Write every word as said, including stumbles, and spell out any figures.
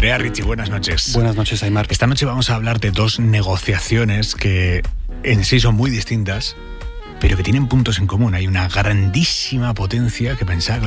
Andrea Ricci, buenas noches. Buenas noches, Aimar. Esta noche vamos a hablar de dos negociaciones que en sí son muy distintas, pero que tienen puntos en común. Hay una grandísima potencia que pensaba que